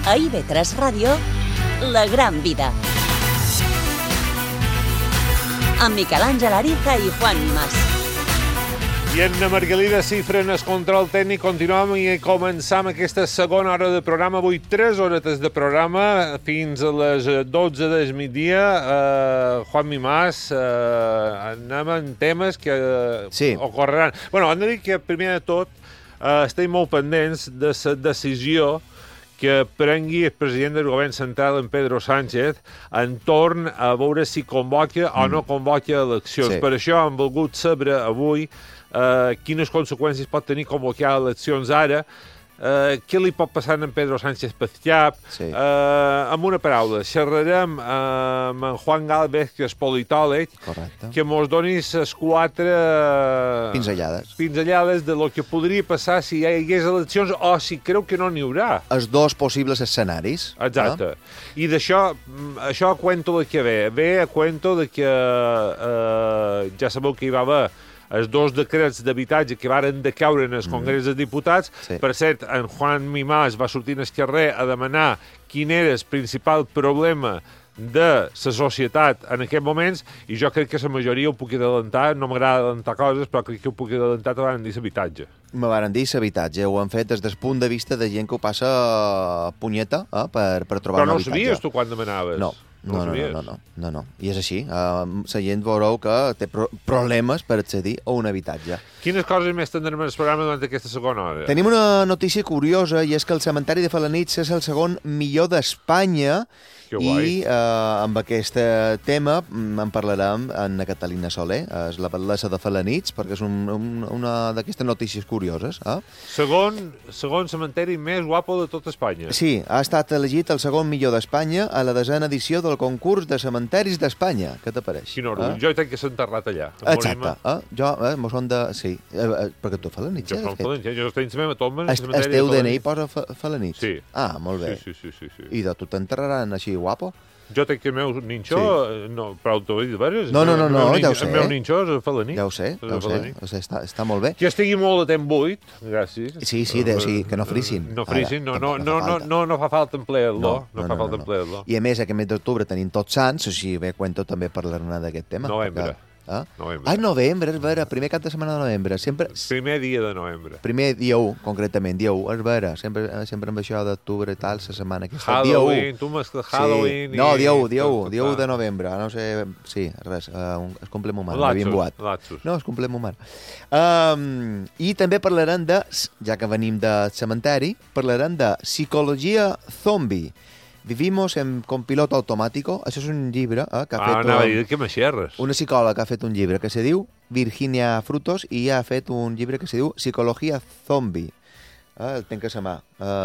A IB3 Ràdio, La Gran Vida. Amb Miquel Àngel Ariza i Juan Mas. I en Margalida Cifra, en el control tècnic, continuem i començam aquesta segona hora de programa. Avui 3 horetes de programa fins a les 12 del migdia. Juan Mas, anem en temes que ocorreran. Bueno, hem de dir que, primer de tot, estem molt pendents de la decisió que prengui el president del govern central, en Pedro Sánchez, entorn a veure si convoca o no convoca eleccions. Sí. Per això hem volgut saber avui quines conseqüències pot tenir convocar eleccions ara, què li pot passar a en Pedro Sánchez per cap. Sí. Amb una paraula, xerrarem amb en Juan Galvez, que és politòleg, correcte, que mos donis les 4 pinzellades de lo que podria passar si hi hagués eleccions o si creu que no n'hi haurà. Els 2 possibles escenaris. Exacte. I d'això, això a cuento de què ve? Ve a cuento de que ja sabeu que hi va haver els 2 decrets d'habitatge que varen decaure en el Congrés dels Diputats. Sí. Per cert, en Juan Mas va sortir al carrer a demanar quin era el principal problema de la societat en aquests moments, i jo crec que la majoria ho puc adelantar. No m'agrada adelantar coses, però crec que ho puc adelantar, te van dir l'habitatge. Me van dir l'habitatge, ho han fet des del punt de vista de gent que ho passa punyeta per trobar un habitatge. Però no ho sabies tu quan demanaves? No. No. I és així. La gent veureu que té problemes per accedir a un habitatge. Quines coses més tindrem en el programa durant aquesta segona hora? Tenim una notícia curiosa, i és que el cementeri de Felanitx és el segon millor d'Espanya. I amb aquest tema en parlarem amb Catalina Soler, és la batllessa de Felanitx, perquè és una d'aquestes notícies curioses. Segon cementeri més guapo de tot Espanya. Sí, ha estat elegit el segon millor d'Espanya a la 10ª edició del concurs de cementeris d'Espanya. Què t'apareix? Quin orgull. Jo crec que s'ha enterrat allà. Exacte. Jo, m'ho són de... Sí, perquè tu Felanitx, jo Felanitx, jo estic a Tolmen. El teu DNI posa Felanitx? Sí. Ah, molt bé. Sí. I de tu t'enterraran així guapo? Jo crec que el meu ninxó, no, però t'ho he dit diverses. No, ja ho sé. El meu ninxó és el Felanitx. Ja ho sé, està molt bé. Que estigui molt de temps buit, gràcies. Sí, que no frisin. No frisin, no fa falta emplear-lo. No fa falta emplear-lo. I a més, aquest mes d'octubre tenim Tots Sants, així bé, cuento també parlar-ne d'aquest tema. Novembre. Novembre, és vera, primer cap de setmana de novembre. Primer dia de novembre. Primer dia 1, concretament, dia 1, és vera. Sempre amb això d'octubre i tal, la setmana aquesta. Halloween, tu mescles Halloween... No, dia 1 de novembre. No sé, sí, res, es cumple mon mare, m'havien boat. No, es cumple mon mare. I també parlarem de, ja que venim de cementeri, parlarem de psicologia zombie. Vivimos con piloto automático. Això és un llibre que ha fet... anava a dir que m'aixerres. Una psicòloga que ha fet un llibre que se diu Virginia Frutos, i ha fet un llibre que se diu Psicología Zombie. El tenc a la mà.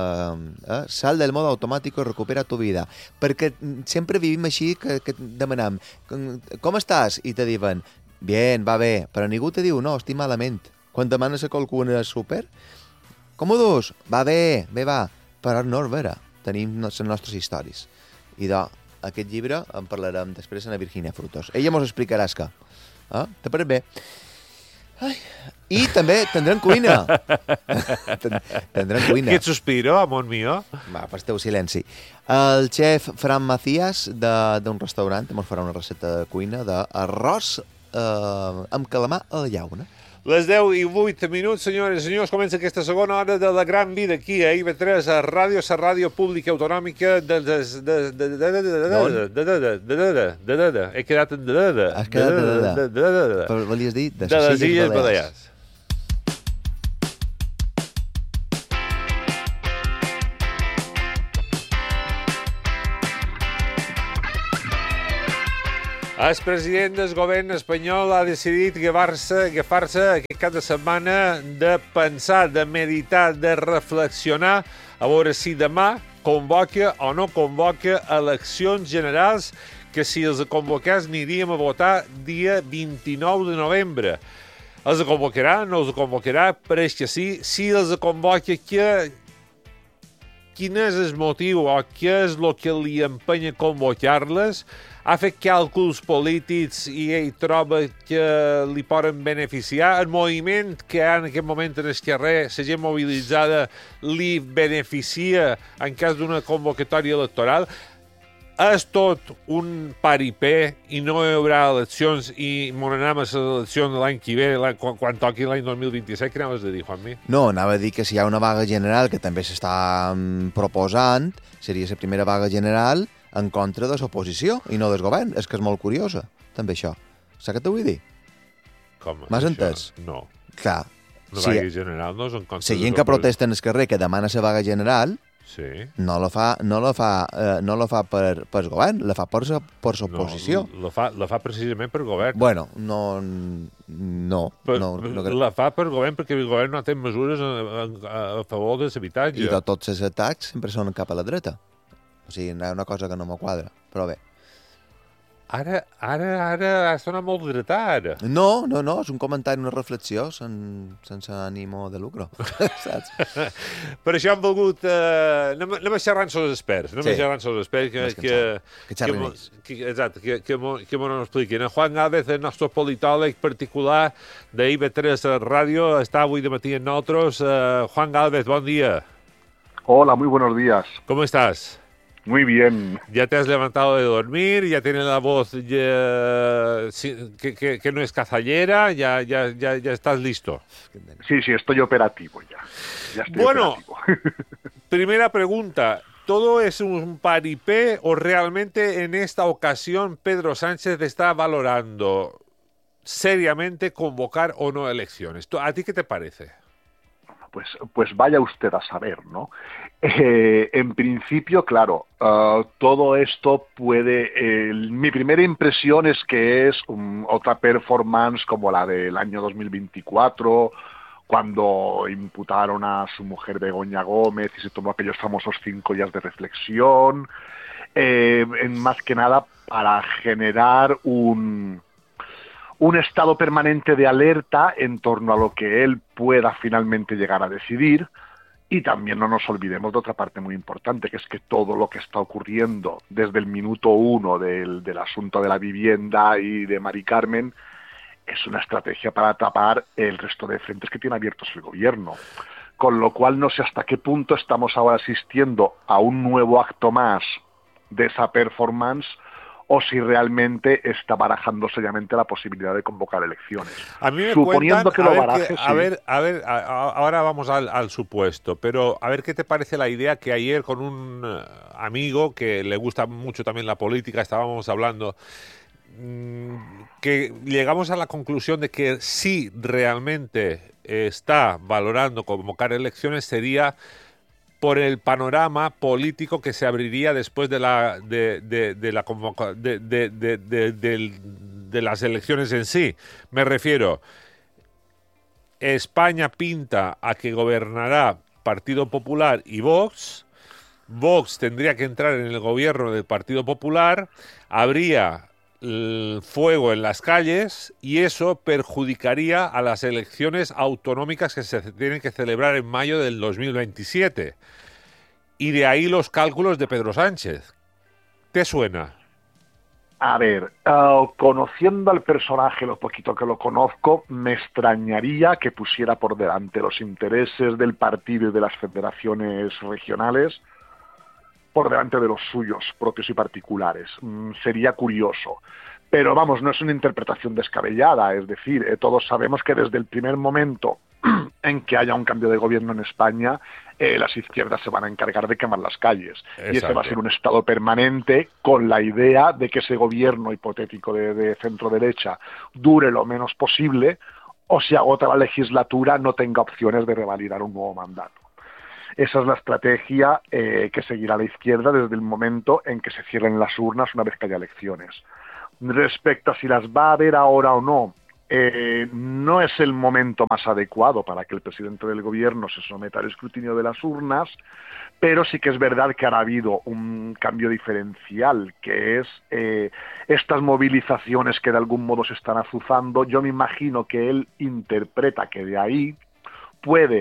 Sal del modo automático y recupera tu vida. Perquè sempre vivim així, que demanem com estàs? I te diuen bien, va bé, però ningú te diu no, estic malament. Quan demanes a qualcú en el súper, com ho dus? Va bé, va. Però no és vera. Tenim les nostres històries. I d'aquest llibre en parlarem després a la Virginia Frutos. Ella mos explicarà que. Te pareix bé? I també tindrem cuina. Tindrem cuina. Aquest sospiro, amor mío. Va, pues teu silenci. El xef Fran Macías d'un restaurant mos farà una recepta de cuina d'arròs amb calamar a la llauna. Les 10:08, senyores i senyors, comença aquesta segona hora de La Gran Vida aquí a IB3, a ràdio, la ràdio pública autonòmica he quedat en Has quedat de. Però volies dir de les Illes Balears. El president del govern espanyol ha decidit agafar-se aquest cap de setmana de pensar, de meditar, de reflexionar a veure si demà convoca o no convoca eleccions generals, que si els convocats aniríem a votar dia 29 de novembre. Els convocarà? No els convocarà? Pareix que sí. Si els convoca, quin és el motiu o què és el que li empenya a convocar-les? ha fet càlculs polítics i ell troba que li poden beneficiar? El moviment que hi ha en aquest moment en el carrer, la gent mobilitzada, li beneficia en cas d'una convocatòria electoral? És tot un paripé i no hi haurà eleccions i m'anem a les eleccions l'any que ve, quan toqui l'any 2027? Què anaves a dir, Juanmi? No, anava a dir que si hi ha una vaga general que també s'està proposant, seria la primera vaga general en contra de l'oposició i no del govern. És que és molt curiosa, també això. Saps què t'ho vull dir? Com? M'has entès? No. Clar. Una vaga general no és en contra la gent que protesta en el carrer, que demana la vaga general, sí. no la fa per el govern, la fa per l'oposició. No, la fa precisament per govern. Bueno, la fa per govern perquè el govern no té mesures a favor de l'habitatge. I tots els atacs sempre són cap a la dreta. O sigui, hi ha una cosa que no me quadra, però bé. Ara ha sonat molt dretà, ara. No, és un comentari, una reflexió sense ànimo de lucro, saps? Per això hem volgut... anem a xerrar amb els experts. Anem a xerrar amb els experts que xerrin ells. Exacte, que m'ho expliquin. Juan Gálvez, el nostre politòleg particular d'IV3 Ràdio, està avui de matí amb nosaltres. Juan Gálvez, bon dia. Hola, muy buenos días. ¿Cómo estás? Muy bien. ¿Ya te has levantado de dormir? ¿Ya tienes la voz que no es cazallera? ¿Ya estás listo? Sí, estoy operativo ya. Bueno, primera pregunta. ¿Todo es un paripé o realmente en esta ocasión Pedro Sánchez está valorando seriamente convocar o no elecciones? ¿A ti qué te parece? Pues vaya usted a saber, ¿no? En principio, claro, todo esto puede... mi primera impresión es que es otra performance como la del año 2024, cuando imputaron a su mujer Begoña Gómez y se tomó aquellos famosos 5 días de reflexión, más que nada para generar un estado permanente de alerta en torno a lo que él pueda finalmente llegar a decidir. Y también no nos olvidemos de otra parte muy importante, que es que todo lo que está ocurriendo desde el minuto 1 del asunto de la vivienda y de Mari Carmen es una estrategia para tapar el resto de frentes que tiene abiertos el gobierno. Con lo cual no sé hasta qué punto estamos ahora asistiendo a un nuevo acto más de esa performance o si realmente está barajando seriamente la posibilidad de convocar elecciones. A mí me suponiendo cuentan, que lo baraje, sí. A ver, ahora vamos al supuesto, pero a ver qué te parece la idea que ayer con un amigo que le gusta mucho también la política, estábamos hablando, que llegamos a la conclusión de que si realmente está valorando convocar elecciones sería por el panorama político que se abriría después de las elecciones en sí. Me refiero, España pinta a que gobernará Partido Popular y Vox. Vox tendría que entrar en el gobierno del Partido Popular, habría el fuego en las calles y eso perjudicaría a las elecciones autonómicas que se tienen que celebrar en mayo del 2027. Y de ahí los cálculos de Pedro Sánchez. ¿Te suena? A ver, conociendo al personaje lo poquito que lo conozco, me extrañaría que pusiera por delante los intereses del partido y de las federaciones regionales por delante de los suyos propios y particulares. Sería curioso. Pero vamos, no es una interpretación descabellada, es decir, todos sabemos que desde el primer momento en que haya un cambio de gobierno en España, las izquierdas se van a encargar de quemar las calles. Exacto. Y ese va a ser un estado permanente con la idea de que ese gobierno hipotético de centro-derecha dure lo menos posible o si agota la legislatura no tenga opciones de revalidar un nuevo mandato. Esa es la estrategia que seguirá la izquierda desde el momento en que se cierren las urnas una vez que haya elecciones. Respecto a si las va a haber ahora o no, no es el momento más adecuado para que el presidente del gobierno se someta al escrutinio de las urnas, pero sí que es verdad que ha habido un cambio diferencial, que es estas movilizaciones que de algún modo se están azuzando. Yo me imagino que él interpreta que de ahí puede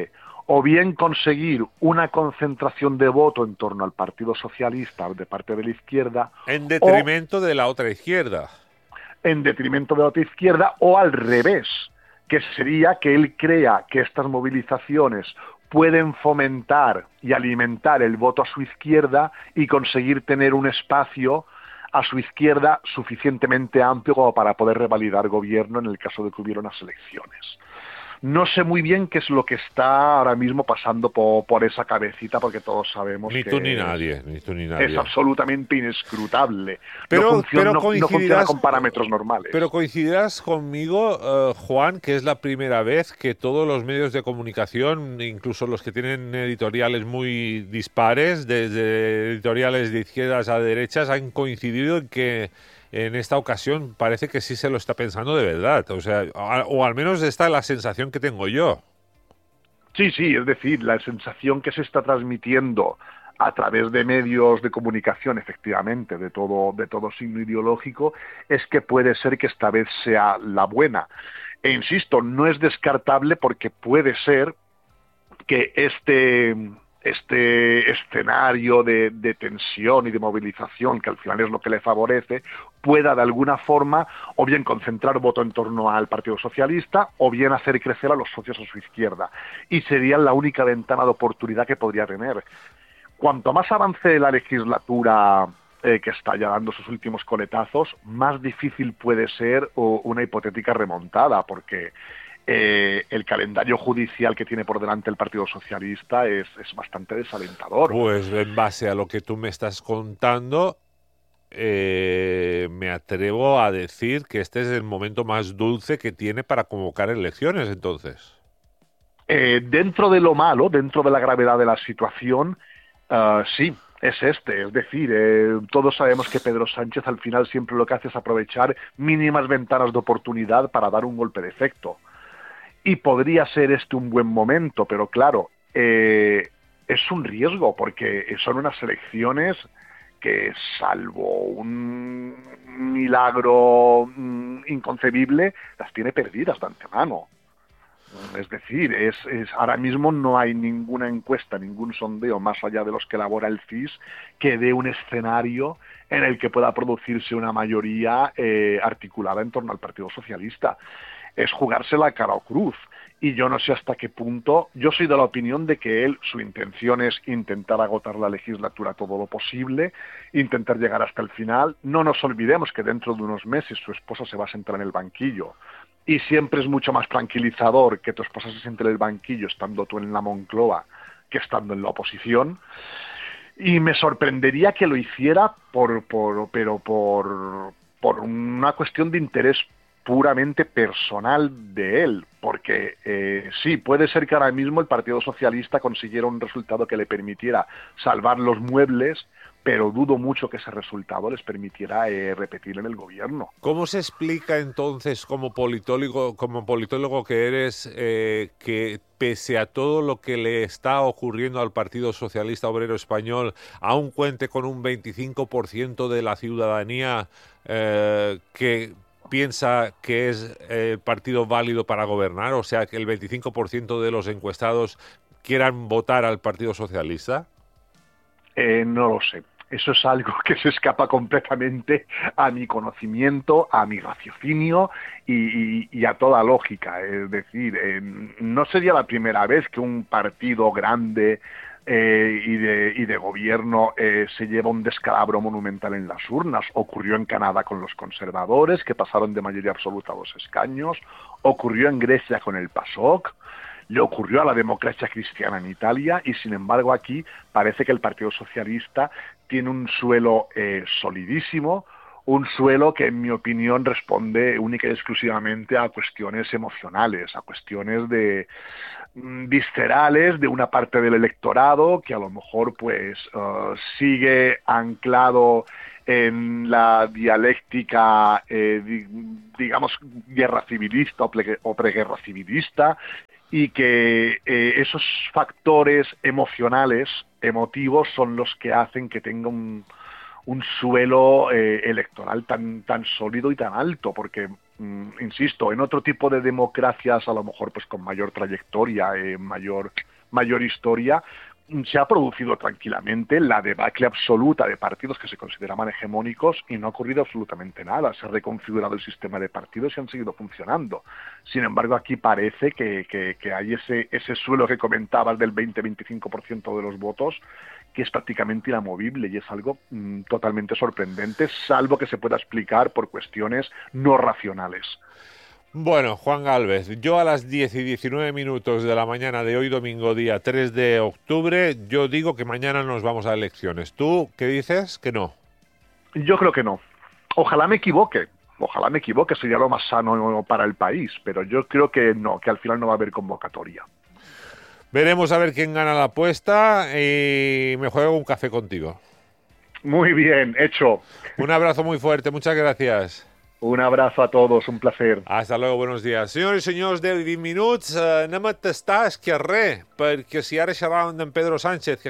o bien conseguir una concentración de voto en torno al Partido Socialista de parte de la izquierda, en detrimento de la otra izquierda. En detrimento de la otra izquierda, o al revés, que sería que él crea que estas movilizaciones pueden fomentar y alimentar el voto a su izquierda y conseguir tener un espacio a su izquierda suficientemente amplio como para poder revalidar gobierno en el caso de que hubiera unas elecciones. No sé muy bien qué es lo que está ahora mismo pasando por esa cabecita, porque todos sabemos Ni que tú ni nadie. es absolutamente inescrutable. Pero No funciona con parámetros normales. Pero coincidirás conmigo, Juan, que es la primera vez que todos los medios de comunicación, incluso los que tienen editoriales muy dispares, desde editoriales de izquierdas a derechas, han coincidido en que en esta ocasión parece que sí se lo está pensando de verdad. O sea, o al menos esta es la sensación que tengo yo. Sí, es decir, la sensación que se está transmitiendo a través de medios de comunicación, efectivamente, de todo signo ideológico, es que puede ser que esta vez sea la buena. E insisto, no es descartable porque puede ser que este escenario de tensión y de movilización, que al final es lo que le favorece, pueda de alguna forma o bien concentrar voto en torno al Partido Socialista o bien hacer crecer a los socios a su izquierda. Y sería la única ventana de oportunidad que podría tener. Cuanto más avance la legislatura que está ya dando sus últimos coletazos, más difícil puede ser una hipotética remontada, porque el calendario judicial que tiene por delante el Partido Socialista es bastante desalentador. Pues en base a lo que tú me estás contando, me atrevo a decir que este es el momento más dulce que tiene para convocar elecciones, entonces. Dentro de lo malo, dentro de la gravedad de la situación, sí, es es decir, todos sabemos que Pedro Sánchez al final siempre lo que hace es aprovechar mínimas ventanas de oportunidad para dar un golpe de efecto. Y podría ser este un buen momento, pero claro, es un riesgo, porque son unas elecciones que, salvo un milagro inconcebible, las tiene perdidas de antemano. Es decir, ahora mismo no hay ninguna encuesta, ningún sondeo, más allá de los que elabora el CIS, que dé un escenario en el que pueda producirse una mayoría articulada en torno al Partido Socialista. Es jugarse la cara o cruz. Y yo no sé hasta qué punto. Yo soy de la opinión de que su intención es intentar agotar la legislatura todo lo posible, intentar llegar hasta el final. No nos olvidemos que dentro de unos meses su esposa se va a sentar en el banquillo. Y siempre es mucho más tranquilizador que tu esposa se siente en el banquillo estando tú en la Moncloa que estando en la oposición. Y me sorprendería que lo hiciera por una cuestión de interés puramente personal de él, porque sí, puede ser que ahora mismo el Partido Socialista consiguiera un resultado que le permitiera salvar los muebles, pero dudo mucho que ese resultado les permitiera repetir en el gobierno. ¿Cómo se explica entonces, como politólogo que eres, que pese a todo lo que le está ocurriendo al Partido Socialista Obrero Español, aún cuente con un 25% de la ciudadanía que piensa que es el partido válido para gobernar? O sea, que el 25% de los encuestados quieran votar al Partido Socialista. No lo sé. Eso es algo que se escapa completamente a mi conocimiento, a mi raciocinio y a toda lógica. Es decir, no sería la primera vez que un partido grande y de gobierno se lleva un descalabro monumental en las urnas. Ocurrió en Canadá con los conservadores, que pasaron de mayoría absoluta a 2 escaños. Ocurrió en Grecia con el PASOK. Le ocurrió a la democracia cristiana en Italia, y sin embargo aquí parece que el Partido Socialista tiene un suelo solidísimo, un suelo que en mi opinión responde única y exclusivamente a cuestiones emocionales, a cuestiones viscerales de una parte del electorado que a lo mejor pues sigue anclado en la dialéctica, digamos, guerra civilista o preguerra civilista, y que esos factores emocionales, emotivos, son los que hacen que tenga un suelo electoral tan sólido y tan alto, porque, insisto, en otro tipo de democracias, a lo mejor pues con mayor trayectoria, mayor mayor historia, se ha producido tranquilamente la debacle absoluta de partidos que se consideraban hegemónicos y no ha ocurrido absolutamente nada. Se ha reconfigurado el sistema de partidos y han seguido funcionando. Sin embargo, aquí parece que hay ese suelo que comentabas del 20-25% de los votos, que es prácticamente inamovible y es algo totalmente sorprendente, salvo que se pueda explicar por cuestiones no racionales. Bueno, Juan Gálvez, yo a las 10 y 19 minutos de la mañana de hoy, domingo día 3 de octubre, yo digo que mañana nos vamos a elecciones. ¿Tú qué dices? Que no. Yo creo que no. Ojalá me equivoque, sería lo más sano para el país, pero yo creo que no, que al final no va a haber convocatoria. Veremos a ver quién gana la apuesta y me juego un café contigo. Muy bien, hecho. Un abrazo muy fuerte, muchas gracias. Un abrazo a todos, un placer. Hasta luego, buenos días. Senyores i senyors, 10 i 20 minuts, anem a tastar esquerrer, perquè si ara xerràvem d'en Pedro Sánchez,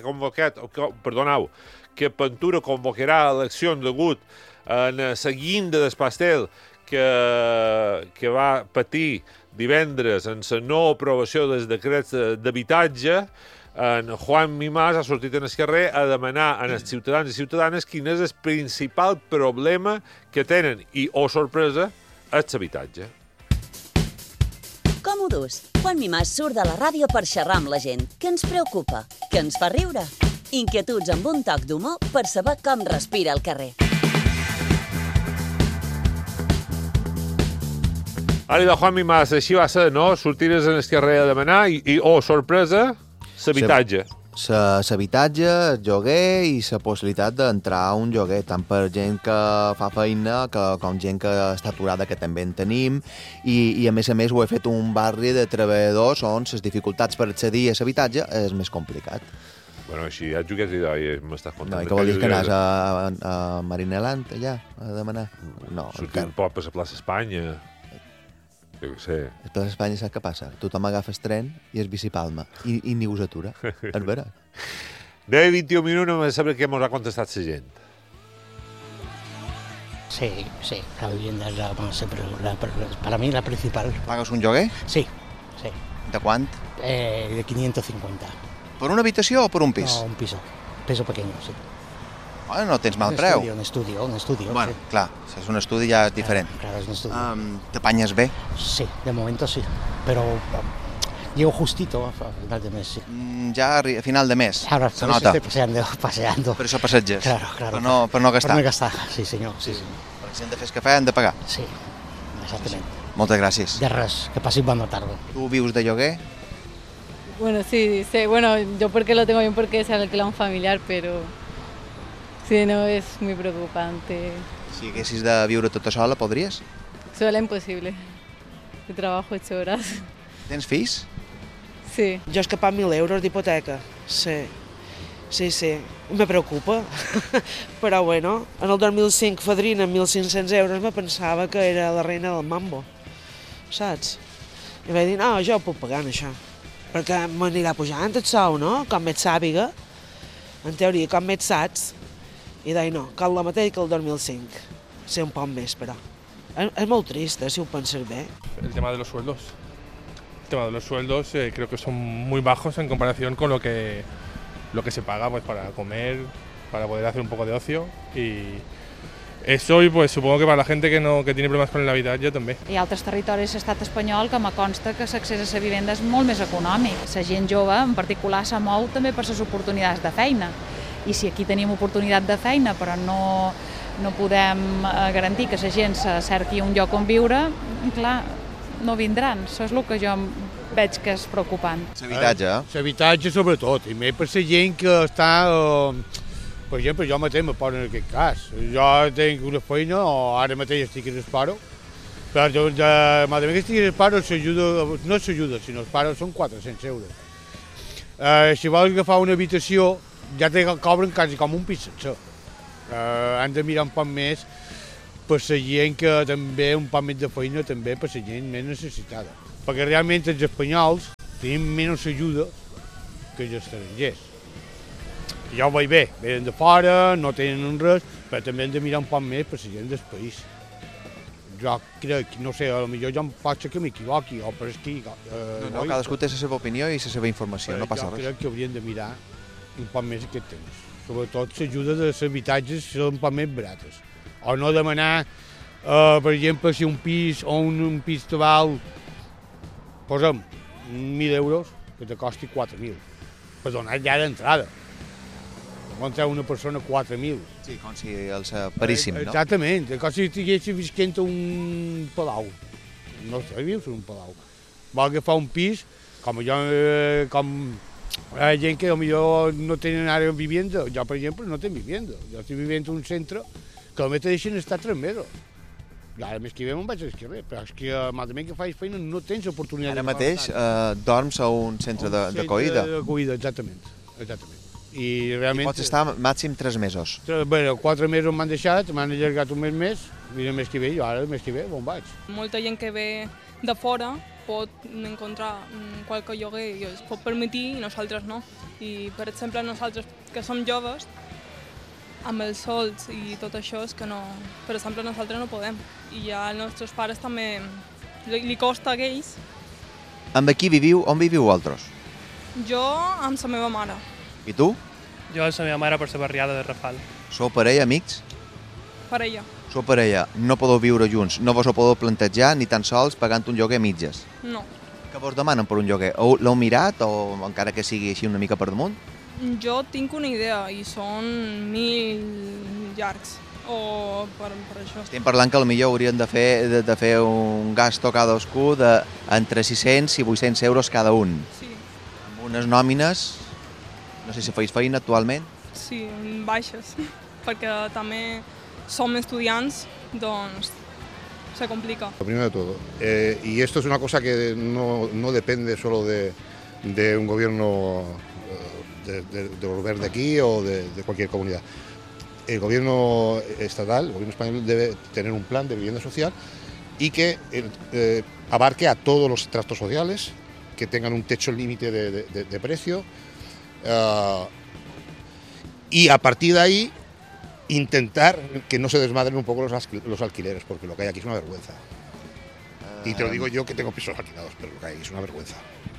que Ventura convocarà eleccions degut en la guinda del pastel que va patir divendres en la no aprovació dels decrets d'habitatge, en Juan Mimàs ha sortit en el carrer a demanar als ciutadans i ciutadanes quin és el principal problema que tenen i, oh sorpresa, és l'habitatge. Com ho dus? Juan Mimàs surt de la ràdio per xerrar amb la gent. Què ens preocupa? Què ens fa riure? Inquietuds amb un toc d'humor per saber com respira el carrer. Àlida, Juan Mimàs, així va ser, no? Sortires en el carrer a demanar i oh sorpresa, l'habitatge. L'habitatge, el lloguer i la possibilitat d'entrar a un lloguer, tant per gent que fa feina com gent que està aturada, que també en tenim, i a més ho he fet un barri de treballadors on les dificultats per accedir a l'habitatge és més complicat. Bueno, així ja jugues i m'estàs contant. No, i què vol dir que anàs a Marineland, allà, a demanar? No. Sortir un poc per la plaça Espanya. Jo què sé. A Plaça Espanya saps què passa? Tothom agafa el tren i es bicipalma. I ningú s'atura. És vera. 10 i 21 minuts, no me saber què ens ha contestat la gent. Sí, la vivienda es para mí la principal. Pagues un lloguer? Sí. De quant? De 550. Per una habitació o per un pis? No, un piso pequeño, sí. Bueno, no tens mal preu. Un estudio. Bueno, sí. clar, si és un estudi ja és diferent. Claro, es un estudio. T'apanyes bé? Sí, de momento sí, pero llego justito a final de mes, sí. Ja a final de mes, Ahora se nota. Estoy paseando. Per això passeges? Claro. Per no gastar? Per no gastar, sí senyor. Sí. Perquè si hem de fer cafè hem de pagar? Sí, exactament. Moltes gràcies. De res, que passis bona tarda. Tu vius de lloguer? Bueno, sí, bueno, yo porque lo tengo bien porque se alquila un familiar, pero sí, no, es muy preocupante. Si haguessis de viure tota sola, podries? Sola imposible. Yo trabajo 8 horas. Tens fills? Sí. Jo és que pago 1.000 euros d'hipoteca, sí. Me preocupa, però bueno, en el 2005 fadrina amb 1.500 euros me pensava que era la reina del mambo, saps? I vaig dir, no, jo ho puc pagar, això, perquè m'anirà pujant el sou, no? Com més sàpiga, en teoria, com més saps, i deia, no, cal la mateixa que el 2005, ser un poc més, però. Es molt trist, si ho penses bé. El tema de los sueldos. El tema de los sueldos creo que son muy bajos en comparación con lo que se paga pues para comer, para poder hacer un poco de ocio, y eso pues supongo que para la gente que tiene problemas con el habitatge també. Hi ha altres territoris de l'estat espanyol que me consta que l'accés a la vivenda és molt més econòmic. La gent jove en particular se mou també per les oportunitats de feina, i si aquí tenim oportunitat de feina però no podem garantir que la gent se cerqui un lloc on viure, clar, no vindran. Això és el que jo veig que és preocupant. L'habitatge, L'habitatge sobretot, i més per la gent que està... Per exemple, jo mateix me poso en aquest cas. Jo tinc una feina, o ara mateix estic en el paro, però malgrat que estic en el paro, no s'ajuda, sinó el paro són 400 euros. Si vols agafar una habitació, ja te cobren quasi com un pis sencer. Han de mirar un poc més per la gent que també un poc més de feina, també per la gent més necessitada. Perquè realment els espanyols tenim menys ajuda que els estrangers. Ja ho veig bé, venen de fora, no tenen res, però també hem de mirar un poc més per la gent del país. jo crec, no sé, potser jo pot ser que m'equivoqui, però és que... No, cadascú té la seva opinió i la seva informació, no passa res. Jo crec que res. haurien de mirar un poc més aquest temps. Sobretot l'ajuda dels habitatges són un poc més barates. O no demanar, per exemple, si un pis o un pis te val, posem 1.000 euros, que te costi 4.000, per donar ja d'entrada. Encontrar una persona 4.000. Sí, com si el paríssim, no? Exactament, com si estiguessis visquent a un palau. No sé, vius en un palau. Vol agafar un pis, com jo, com hi ha gent que potser no tenen ara vivienda. Jo, per exemple, no tinc vivienda. Jo estic vivint en un centre que només te deixen estar 3 mesos. Jo ara més que bé me'n vaig a l'esquerrer, però és que malament que faig feina no tens oportunitat. Ara mateix dorms a un centre d'acollida. D'acollida, exactament. I realment... I pots estar màxim 3 mesos. Bé, 4 mesos m'han deixat, m'han allargat un mes més, i el mes que ve, jo ara el mes que ve, on vaig? Molta gent que ve de fora pot encontrar qualque lloguer i es pot permetir i nosaltres no. I, per exemple, nosaltres que som joves, amb els sols i tot això és que no... Per exemple, nosaltres no podem. I ja als nostres pares també li costa a ells. Amb qui viviu? On viviu vosaltres? Jo amb la meva mare. I tu? Jo amb la meva mare per la barriada de Rafal. Sou parella, amics? Parella. Sou parella, no podeu viure junts, no vos ho podeu plantejar ni tan sols pagant un lloguer a mitges. No. Què vos demanen per un lloguer? L'heu mirat o encara que sigui així una mica per damunt? Jo tinc una idea i són 1.000 llargs. O per això. Estem parlant que potser haurien de fer un gasto cadascú d'entre 600 i 800 euros cada un. Sí. Amb unes nòmines, no sé si feis feina actualment. Sí, baixes, perquè també som estudiants, doncs se complica. Lo primero de todo, y esto es una cosa que no depende solo de un gobierno de volver de aquí o de cualquier comunidad. El gobierno estatal, el gobierno español debe tener un plan de vivienda social y que abarque a todos los estratos sociales, que tengan un techo límite de precio y a partir de ahí intentar que no se desmadren un poco los alquileres, porque lo que hay aquí es una vergüenza. Y te lo digo yo que tengo pisos alquilados, pero lo que hay aquí es una vergüenza.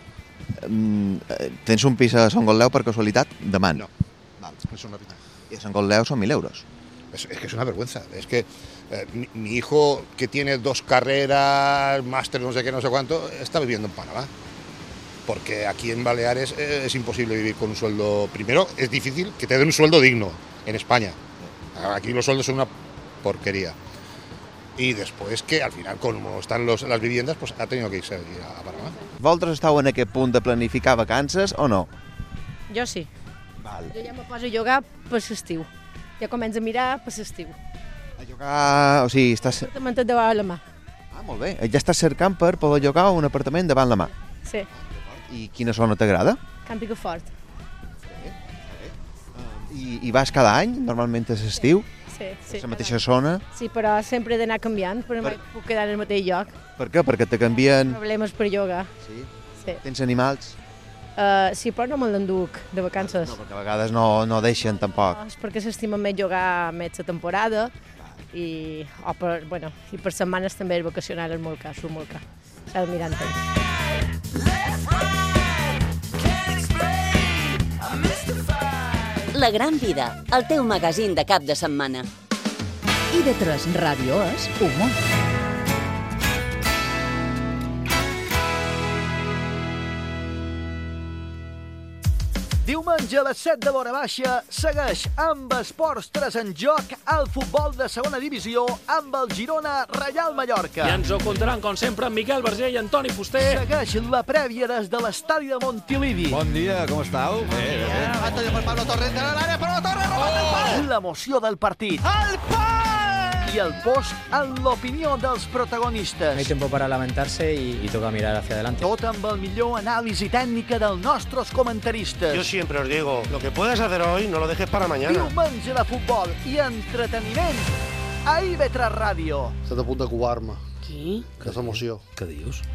Tens un pis a Sant Gotleu per casualitat? Demà. No, eso no. I a Sant Gotleu són 1.000 euros. Es que es una vergüenza. Es que mi hijo, que tiene 2 carreras, máster, no sé qué, no sé cuánto, está viviendo en Panamá. Porque aquí en Baleares es imposible vivir con un sueldo. Primero, es difícil que te den un sueldo digno en España. Aquí los sueldos son una porquería. Y después que al final, como están las viviendas, pues ha tenido que irse a Panamá. Vosaltres esteu en aquest punt de planificar vacances o no? Jo sí. Val. Jo ja me poso a llogar per l'estiu. Ja començo a mirar per l'estiu. A llogar... O sigui, estàs... Apartamentet davant la mà. Ah, molt bé. Ja estàs cercant per poder llogar un apartament davant la mà. Sí. I quina zona t'agrada? Camp Picafort. I vas cada any, normalment és estiu? Sí, sí. A la mateixa zona? Sí, però sempre he d'anar canviant, però mai puc quedar en el mateix lloc. Per què? Perquè te canvien... Problemes per llogar. Sí? Sí. Tens animals? Sí, però no me l'enduc de vacances. No, perquè a vegades no deixen tampoc. No, és perquè s'estimen més llogar més la temporada i per setmanes també el vacacional és molt car, surt molt car. S'ha de mirar en temps. La Gran Vida, el teu magazín de cap de setmana. IB3 Ràdio és humor. Diumenge a les 7 de l'hora baixa segueix amb Esports 3 en joc el futbol de segona divisió amb el Girona Reial Mallorca. I ens ho contaran, com sempre, Miquel Verger i Antoni Fuster. Segueix la prèvia des de l'estadi de Montilivi. Bon dia, com estàu? Bon dia. Batalla per Pablo Torres de l'àrea, però la Torre roba el pal. L'emoció del partit. El pal! I el post en l'opinió dels protagonistes. No hay tiempo para lamentarse y toca mirar hacia adelante. Tot amb el millor anàlisi tècnica dels nostres comentaristes. Yo siempre os digo, lo que puedes hacer hoy no lo dejes para mañana. Diumenge de futbol i entreteniment a IB3 Ràdio. Estat a punt de covar-me. Qui? Que emoció. Què dius?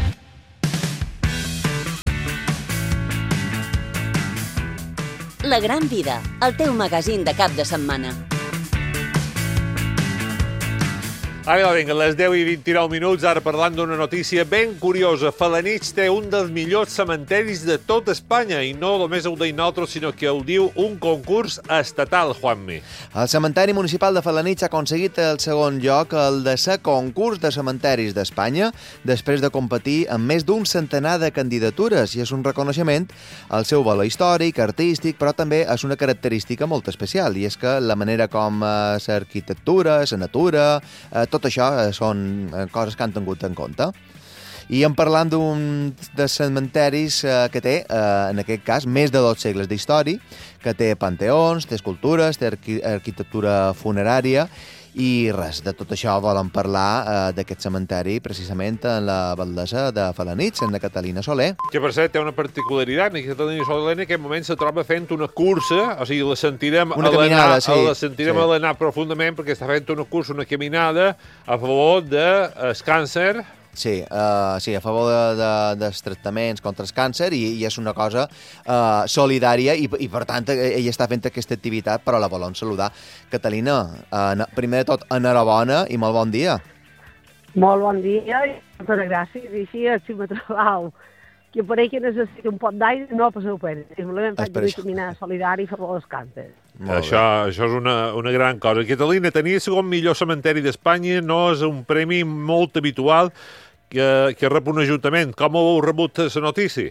La Gran Vida, el teu magazín de cap de setmana. Ara, vinga, les 10:29 minuts, ara parlant d'una notícia ben curiosa. Felanitx té un dels millors cementeris de tot Espanya, i no només ho deim nosaltres, sinó que ho diu un concurs estatal, Juanmi. El cementeri municipal de Felanitx ha aconseguit el segon lloc, el de ser concurs de cementeris d'Espanya, després de competir amb més d'un centenar de candidatures, i és un reconeixement al seu valor històric, artístic, però també és una característica molt especial, i és que la manera com l'arquitectura, la natura, tot això són coses que han tingut en compte. I en parlant d'un dels cementeris que té, en aquest cas, més de 2 segles d'història, que té panteons, té escultures, té arquitectura funerària, i res, de tot això volen parlar d'aquest cementeri precisament en la batllessa de Felanitx, en la Catalina Soler. Que per cert té una particularitat, la Catalina Soler en aquest moment se troba fent una cursa, o sigui, la sentirem a l'anar profundament, perquè està fent una cursa, una caminada a favor del càncer. Sí, a favor dels tractaments contra el càncer, i és una cosa solidària, i per tant ella està fent aquesta activitat, però la volem saludar. Catalina, primer de tot, enhorabona i molt bon dia. Molt bon dia i moltes gràcies. I així, si me trobau que pareix que necessito un pot d'aire, no passeu pena. Simplement faig una caminada solidària a favor del càncer. Això és una gran cosa. Catalina, tenir el segon millor cementeri d'Espanya no és un premi molt habitual que rep un ajuntament. Com ho heu rebut, la notícia?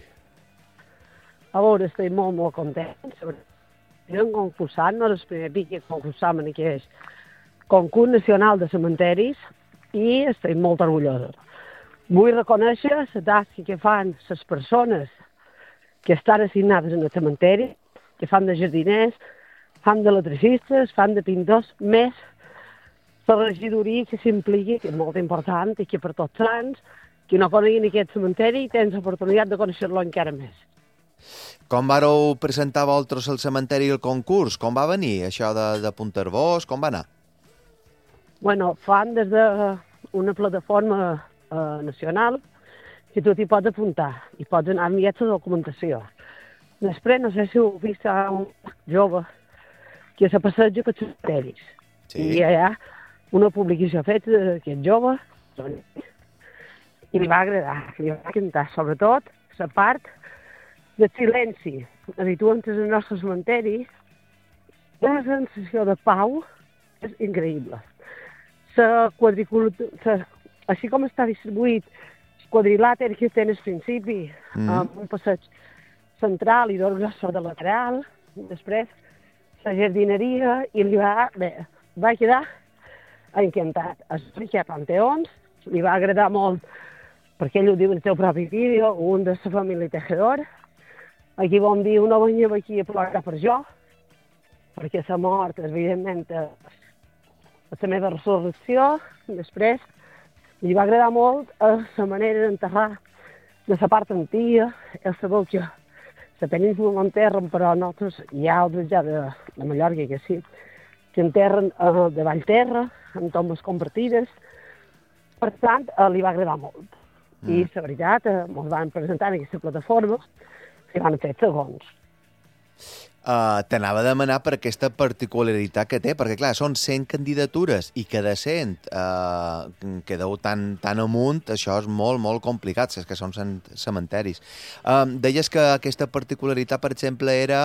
A veure, estic molt content. Hem concursat, no és el primer pic que concursam en aquest concurs nacional de cementeris, i estic molt orgullosa. Vull reconèixer la tasca que fan les persones que estan assignades en el cementeri, que fan de jardiners, fan d'electricistes, fan de pintors, més la regidoria que s'impliqui, que és molt important, i que per tots anys, que no coneguin aquest cementeri, tens l'oportunitat de conèixer-lo encara més. Com vareu presentar vosaltres el cementeri i el concurs? Com va venir això de Puntervós? Com va anar? Bueno, fan des d'una plataforma nacional que tu t'hi pots apuntar i pots anar enviant la documentació. Després, no sé si heu vist un jove que se passeja pels cementeris. I hi ha una publicació feta d'aquest jove i li va agradar, li va encantar, sobretot la part de silenci. És a dir, tu entres al nostre cementeri, una sensació de pau és increïble. Així com està distribuït el quadrilàter que té al principi, amb un passeig central i dos grossos de lateral, després la jardineria, i li va quedar encantat. Hi ha panteons, li va agradar molt, perquè ell ho diu en el seu propi vídeo, un de la família Tejedor. Aquí vam dir, no veníem aquí a plorar per jo, perquè la mort, evidentment, és la meva resurrecció. Després, li va agradar molt la manera d'enterrar de la part antiga. Ell sabeu que la península no enterren, però nosaltres hi ha altres ja de Mallorca que sí, que enterren de Vallterra, amb tombes compartides. Per tant, li va agradar molt. I la veritat, ens van presentar en aquesta plataforma i van fer segons. T'anava a demanar per aquesta particularitat que té, perquè clar, són 100 candidatures i que de 100 quedeu tan amunt, això és molt complicat, és que són cementeris. Deies que aquesta particularitat, per exemple, era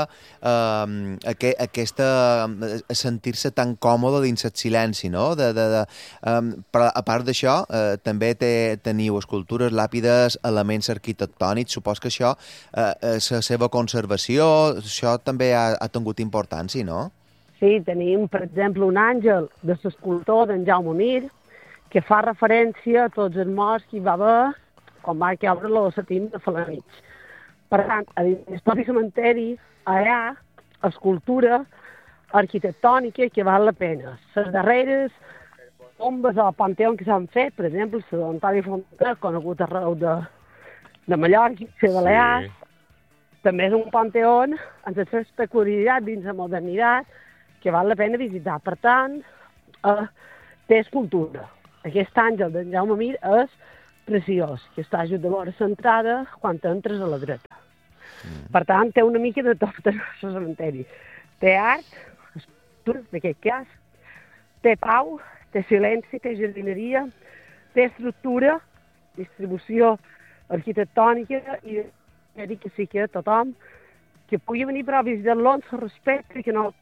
sentir-se tan còmode dins el silenci, no? Però a part d'això, també teniu escultures, làpides, elements arquitectònics, supos que això, la seva conservació, això també ha tingut importància, no? Sí, tenim, per exemple, un àngel de l'escultor d'en Jaume Mir, que fa referència a tots els morts que hi va haver quan va caure la Satim de Felanitx. Per tant, a dins del cementeri hi ha escultura arquitectònica que val la pena. Les darreres tombes al panteó que s'han fet, per exemple, la d'Antoni Fontanet, conegut arreu de Mallorca, de Balears, també és un panteó amb la peculiaritat dins la modernitat que val la pena visitar. Per tant, té escultura. Aquest àngel d'en Jaume Mir és preciós, que està just de vora centrada quan entres a la dreta. Per tant, té una mica de tot el cementeri. Té art, escultura, en aquest cas, té pau, té silenci, té jardineria, té estructura, distribució arquitectònica i dir que sí que tothom que pugui venir per a visitar-lo ens respecte i que no...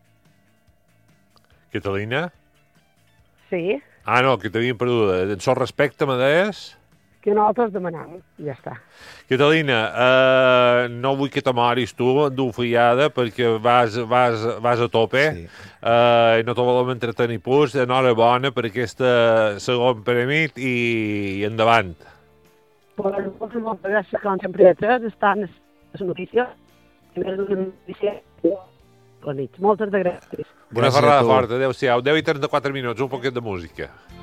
Catalina? Sí, Ah, no, que t'havien perdut. En sol respecte, me deies? que nosaltres demanem, ja està. Catalina, no vull que t'amoris tu d'ofiada perquè vas a tope. Sí. No te volem entretenir pus. Enhorabona per aquest segon premi i endavant. Moltes gràcies, com sempre, estan les notícies. Moltes gràcies. Una ferrada forta. Adéu-siau. 10:34 minuts, un poquet de música.